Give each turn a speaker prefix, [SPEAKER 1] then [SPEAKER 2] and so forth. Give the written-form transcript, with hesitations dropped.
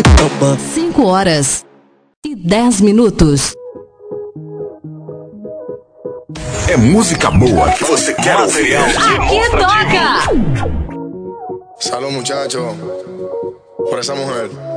[SPEAKER 1] 5h10.
[SPEAKER 2] É música boa que você quer ouvir.
[SPEAKER 1] Aqui toca!
[SPEAKER 3] Salud, muchachos, por esa mujer.